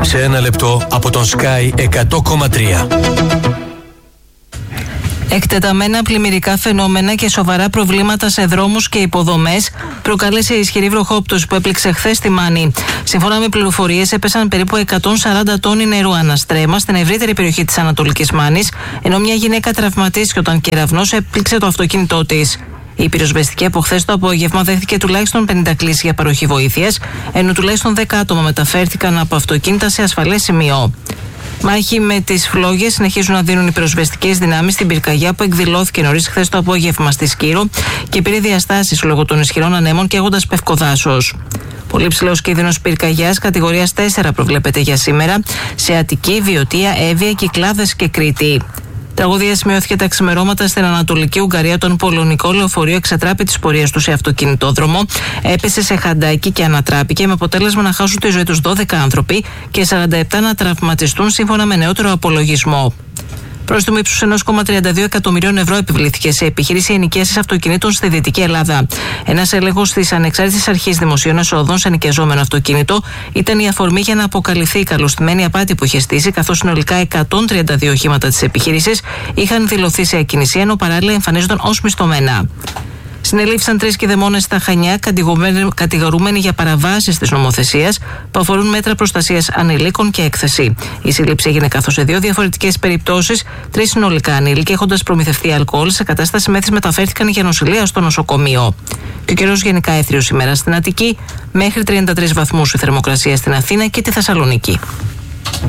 σε ένα λεπτό από τον Sky 100,3. Εκτεταμένα πλημμυρικά φαινόμενα και σοβαρά προβλήματα σε δρόμους και υποδομές προκάλεσε η ισχυρή βροχόπτωση που έπληξε χθες στη Μάνη. Σύμφωνα με πληροφορίες, έπεσαν περίπου 140 τόνοι νερού αναστρέμα στην ευρύτερη περιοχή της Ανατολικής Μάνης, ενώ μια γυναίκα τραυματίστηκε όταν κεραυνός έπληξε το αυτοκίνητό της. Η πυροσβεστική από χθες το απόγευμα δέχθηκε τουλάχιστον 50 κλήσεις για παροχή βοήθειας, ενώ τουλάχιστον 10 άτομα μεταφέρθηκαν από αυτοκίνητα σε ασφαλές σημείο. Μάχη με τις φλόγες συνεχίζουν να δίνουν οι πυροσβεστικές δυνάμεις στην πυρκαγιά που εκδηλώθηκε νωρίς χθες το απόγευμα στη Σκύρο και πήρε διαστάσεις λόγω των ισχυρών ανέμων και έχοντας πευκοδάσος. Πολύ ψηλός κίνδυνος πυρκαγιάς κατηγορίας 4 προβλέπεται για σήμερα σε Αττική, Βιωτία, Εύβοια, Κυκλάδες και Κρήτη. Τραγωδία σημειώθηκε τα ξημερώματα στην Ανατολική Ουγγαρία. Τον πολωνικό λεωφορείο εξατράπη τις πορείες του σε αυτοκινητόδρομο, έπεσε σε χαντάκι και ανατράπηκε, με αποτέλεσμα να χάσουν τη ζωή τους 12 άνθρωποι και 47 να τραυματιστούν, σύμφωνα με νεότερο απολογισμό. Πρόστιμο ύψους 1,32 εκατομμυρίων ευρώ επιβλήθηκε σε επιχείρηση ενοικίασης αυτοκινήτων στη Δυτική Ελλάδα. Ένας έλεγχος της Ανεξάρτητης Αρχής Δημοσίων Εσόδων σε ενοικιαζόμενο αυτοκίνητο ήταν η αφορμή για να αποκαλυφθεί η καλωστημένη απάτη που είχε στήσει, καθώς συνολικά 132 οχήματα της επιχείρησης είχαν δηλωθεί σε ακινησία, ενώ παράλληλα εμφανίζονταν ως μισθωμένα. Συνελήφθησαν 3 κηδεμόνες στα Χανιά, κατηγορούμενοι για παραβάσεις της νομοθεσίας που αφορούν μέτρα προστασίας ανηλίκων και έκθεση. Η σύλληψη έγινε καθώς σε 2 διαφορετικές περιπτώσεις 3 συνολικά ανήλικοι, έχοντας προμηθευτεί αλκοόλ σε κατάσταση μέθης, μεταφέρθηκαν για νοσηλεία στο νοσοκομείο. Και ο καιρός γενικά έθριος σήμερα στην Αττική, μέχρι 33 βαθμούς η θερμοκρασία στην Αθήνα και τη Θεσσαλονίκη.